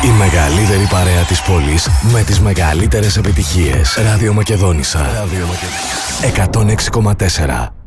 Η μεγαλύτερη παρέα της πόλης με τις μεγαλύτερες επιτυχίες. Ράδιο Μακεδόνισσα. 106,4.